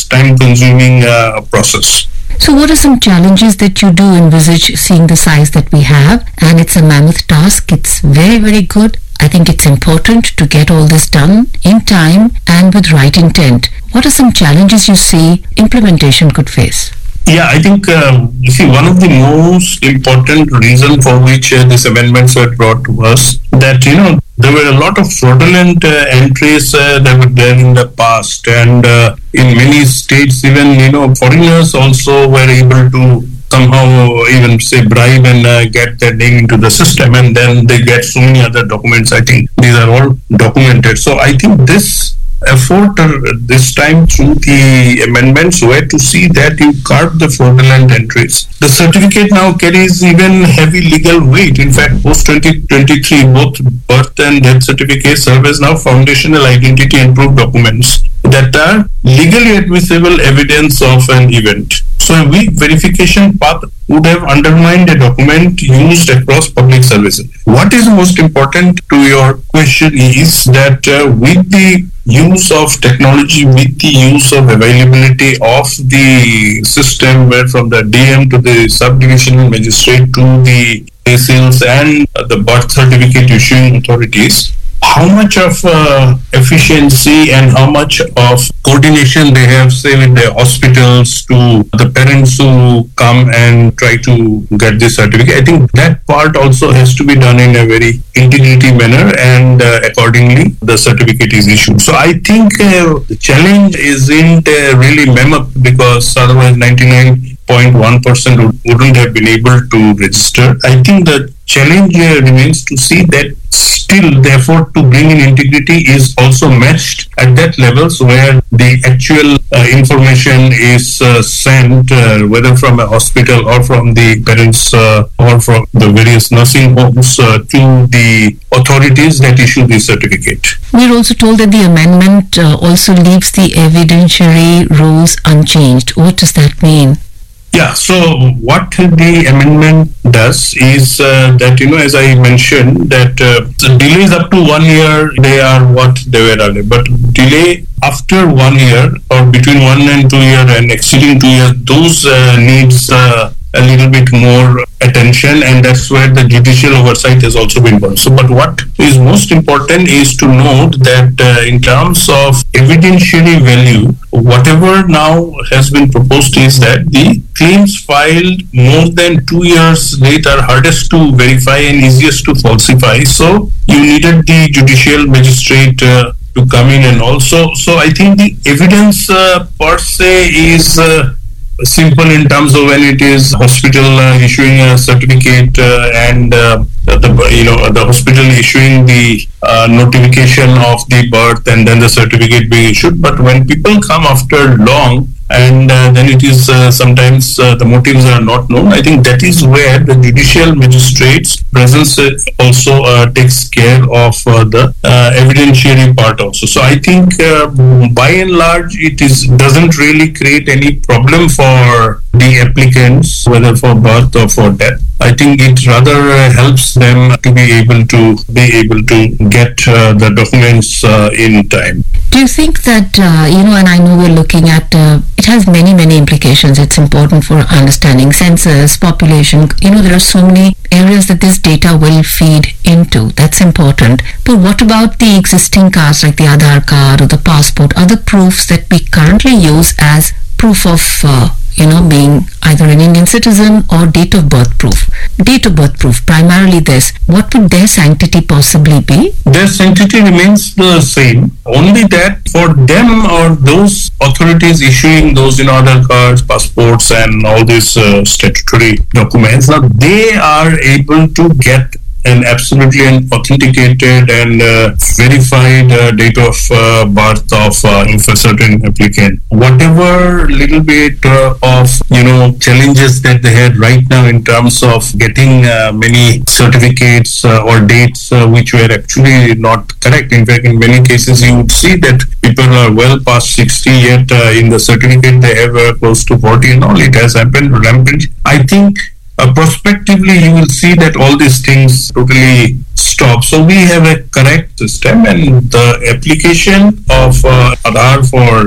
time-consuming process. So what are some challenges that you do envisage, seeing the size that we have? And it's a mammoth task. It's very, very good. I think it's important to get all this done in time and with right intent. What are some challenges you see implementation could face? Yeah, I think, you see, one of the most important reason for which these amendments were brought was that, there were a lot of fraudulent entries that were there in the past. And in many states, even, foreigners also were able to somehow even say bribe and get their name into the system, and then they get so many other documents. I think these are all documented. So I think this effort this time through the amendments were to see that you curb the fraudulent entries. The certificate now carries even heavy legal weight. In fact, post 2023, both birth and death certificates serve as now foundational identity and proof documents that are legally admissible evidence of an event. So a weak verification path would have undermined a document used across public services. What is most important to your question is that with the use of technology, with the use of availability of the system, where from the DM to the subdivisional magistrate to the ASILs and the birth certificate issuing authorities, how much of efficiency and how much of coordination they have, say, with the hospitals to the parents who come and try to get this certificate. I think that part also has to be done in a very integrity manner, and accordingly the certificate is issued. So I think the challenge isn't really mammoth, because otherwise 99.1% wouldn't have been able to register. I think the challenge remains to see that still the effort to bring in integrity is also matched at that levels where the actual information is sent, whether from a hospital or from the parents or from the various nursing homes to the authorities that issue the certificate. We're also told that the amendment also leaves the evidentiary rules unchanged. What does that mean? Yeah, so what the amendment does is that, as I mentioned, that the delays up to 1 year, they are what they were earlier. But delay after 1 year or between 1 and 2 years and exceeding 2 years, those needs a little bit more attention, and that's where the judicial oversight has also been done. So, but what is most important is to note that in terms of evidentiary value, whatever now has been proposed is that the claims filed more than 2 years late are hardest to verify and easiest to falsify. So you needed the judicial magistrate to come in, and also, so I think the evidence per se is simple in terms of when it is hospital issuing a certificate and the hospital issuing the notification of the birth and then the certificate being issued. But when people come after long, and then it is sometimes the motives are not known, I think that is where the judicial magistrate's presence also takes care of the evidentiary part also. So I think by and large it doesn't really create any problem for the applicants, whether for birth or for death. I think it rather helps them to be able to get the documents in time. Do you think that, and I know we're looking at, it has many implications. It's important for understanding census, population. There are so many areas that this data will feed into. That's important. But what about the existing cards like the Aadhaar card or the passport, other proofs that we currently use as proof of being either an Indian citizen or date of birth proof. Date of birth proof, primarily this. What would their sanctity possibly be? Their sanctity remains the same. Only that for them or those authorities issuing those Aadhaar cards, passports and all these statutory documents, now they are able to get an absolutely authenticated and verified date of birth of a certain applicant. Whatever little bit of challenges that they had right now in terms of getting many certificates or dates which were actually not correct. In fact, in many cases you would see that people are well past 60 yet in the certificate they have close to 40 and all. It has happened rampant. I think prospectively you will see that all these things totally stop. So we have a correct system, and the application of Aadhaar for